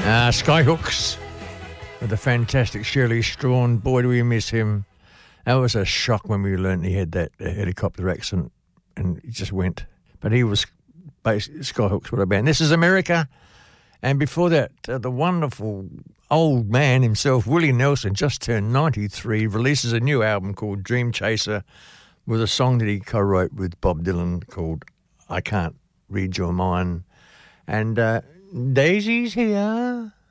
Skyhooks with the fantastic Shirley Strawn. Boy, do we miss him. That was a shock when we learned he had that helicopter accent and he just went. But he was Skyhooks, what a band. This is America. And before that, the wonderful old man himself, Willie Nelson, just turned 93, releases a new album called Dream Chaser with a song that he co-wrote with Bob Dylan called I Can't Read Your Mind. And Daisy's here.